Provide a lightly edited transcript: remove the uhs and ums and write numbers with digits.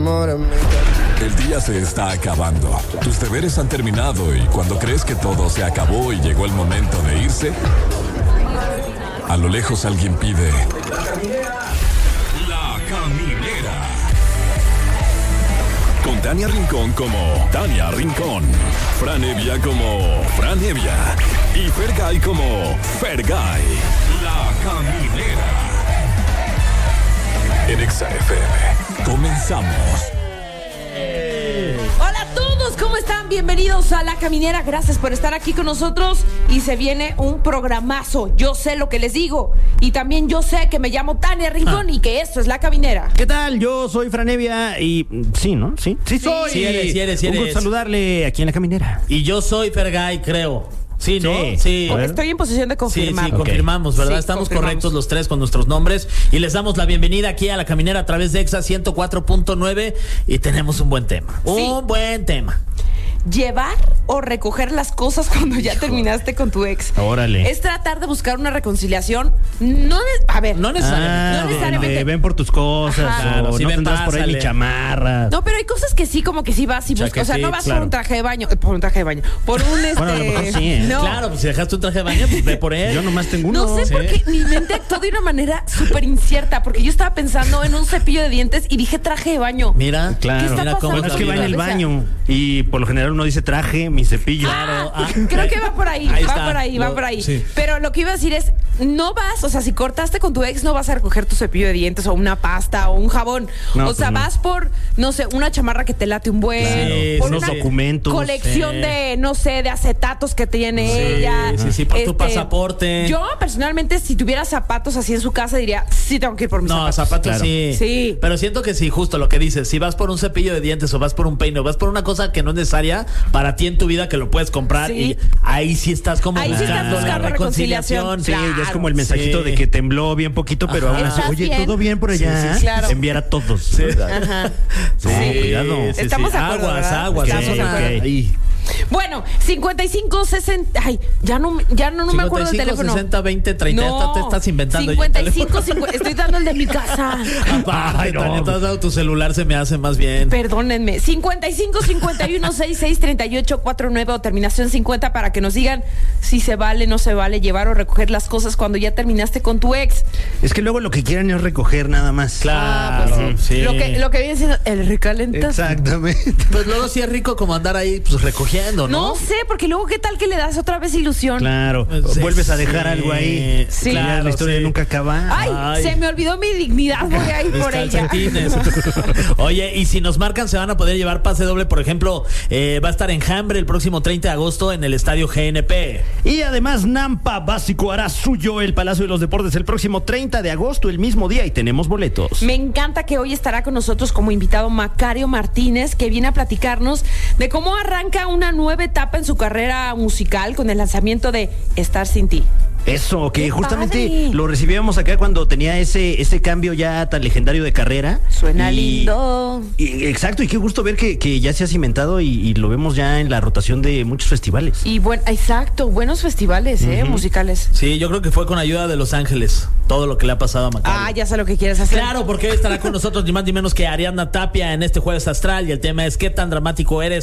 El día se está acabando. Tus deberes han terminado y cuando crees que todo se acabó y llegó el momento de irse, a lo lejos alguien pide: La Caminera. Con Tania Rincón como Tania Rincón, Fran Evia como Fran Evia y Fergay como Fergay. La Caminera. En Exa FM. Comenzamos. Hola a todos, ¿cómo están? Bienvenidos a La Caminera, gracias por estar aquí con nosotros y se viene un programazo, yo sé lo que les digo y también yo sé que me llamo Tania Rincón y que esto es La Caminera. ¿Qué tal? Yo soy Fran Evia y sí, ¿no? Sí soy. Sí eres. Un gusto saludarle aquí en La Caminera. Y yo soy Fergay, creo. Sí, ¿no? Sí. Estoy en posición de confirmar. Sí, confirmamos, ¿verdad? Sí, Estamos confirmamos. correctos los tres con nuestros nombres y les damos la bienvenida aquí a La Caminera a través de Exa 104.9 y tenemos un buen tema. Sí. Un buen tema. Llevar o recoger las cosas cuando ya terminaste con tu ex. Órale. Es tratar de buscar una reconciliación. No necesariamente. No necesariamente. Ven por tus cosas. Ajá. Claro, o sí, no ven, tendrás por ahí pásale. ni chamarras. No, pero hay cosas que sí, como que sí vas y buscas. O sea, no vas claro. por un traje de baño. Por un traje de baño. Por un Bueno, a lo mejor sí, ¿eh? No. Claro, pues si dejaste un traje de baño, pues ve por él. Yo nomás tengo uno. No sé Sí. por qué mi mente actuó de una manera súper incierta, porque yo estaba pensando en un cepillo de dientes y dije traje de baño. Mira, Claro. ¿Qué está mira cómo Bueno, es la que va en vida. el baño y por lo general uno dice traje, mi cepillo. Creo que va por ahí, Ahí va está. por ahí, va por ahí. Sí. Pero lo que iba a decir es, no vas, o sea, si cortaste con tu ex, no vas a recoger tu cepillo de dientes o una pasta o un jabón. No, o sea, pues no. vas por, no sé, una chamarra que te late un buen, Sí, por unos una documentos. colección Sí. de, no sé, de acetatos que tiene ella. Sí, por tu pasaporte. Yo, personalmente, si tuviera zapatos así en su casa, diría, sí tengo que ir por mis No, zapatos. zapatos Claro. sí. Sí. Pero siento que sí, justo lo que dices. Si vas por un cepillo de dientes o vas por un peine o vas por una cosa que no es necesaria para ti en tu vida que lo puedes comprar Sí. y ahí sí estás como Ahí sí estás buscando la reconciliación. Sí, ya es como el Sí. mensajito de que tembló bien poquito, pero aún así, ¿Estás oye, bien? ¿todo bien por allá? Sí, claro. Enviar a todos. Ajá. No, cuidado. Estamos de acuerdo, Aguas, ¿verdad? aguas. Estamos sí. de acuerdo. Ok. Ahí. Bueno, 55 60. Ay, ya no me acuerdo del 55, teléfono. 60, 20, 30. No, Te estás inventando. 55 50. Estoy dando el de mi casa. Ay, no. Tania, te has dado tu celular, se me hace más bien. Perdónenme. 55 51 66 38 49 o terminación 50 para que nos digan si se vale, no se vale llevar o recoger las cosas cuando ya terminaste con tu ex. Es que luego lo que quieren es recoger nada más. Claro, Pues sí. Lo que viene siendo el recalentazo. Exactamente. Pues luego sí es rico como andar ahí pues recogiendo, ¿no? No sé, porque luego qué tal que le das otra vez ilusión. Claro. Sí, Vuelves a dejar algo ahí. Sí. Ya Claro, la historia sí. nunca acaba. Ay, se me olvidó mi dignidad, voy a ir Mis por ella. calcetines. Oye, y si nos marcan se van a poder llevar pase doble, por ejemplo, va a estar Enjambre el próximo 30 de agosto en el Estadio GNP. Y además Nampa Básico hará suyo el Palacio de los Deportes el próximo 30 de agosto, el mismo día, y tenemos boletos. Me encanta que hoy estará con nosotros como invitado Macario Martínez, que viene a platicarnos de cómo arranca una nueva etapa en su carrera musical con el lanzamiento de Estar Sin Ti. Eso, que ¡Qué justamente padre! lo recibíamos acá cuando tenía ese cambio ya tan legendario de carrera. Suena lindo. Exacto, y qué gusto ver que ya se ha cimentado y lo vemos ya en la rotación de muchos festivales. Y bueno, exacto, buenos festivales, musicales. Sí, yo creo que fue con ayuda de Los Ángeles todo lo que le ha pasado a Macario. Ya sé lo que quieres hacer. Claro, porque hoy estará con nosotros ni más ni menos que Ariadna Tapia en este Jueves Astral y el tema es ¿qué tan dramático eres?